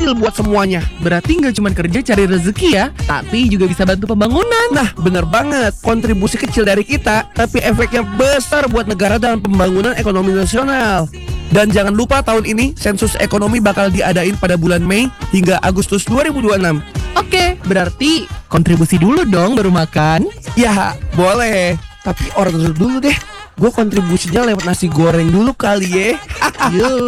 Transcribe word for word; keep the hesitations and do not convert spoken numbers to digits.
adil buat semuanya. Berarti nggak cuma kerja cari rezeki ya, tapi juga bisa bantu pembangunan. Nah, bener banget. Kontribusi kecil dari kita, tapi efeknya besar buat negara dalam pembangunan ekonomi nasional. Dan jangan lupa tahun ini sensus ekonomi bakal diadain pada bulan Mei hingga Agustus dua ribu dua puluh enam. Oke, berarti kontribusi dulu dong baru makan. Ya, boleh. Tapi order dulu deh. Gue kontribusinya lewat nasi goreng dulu kali ya. Yuk.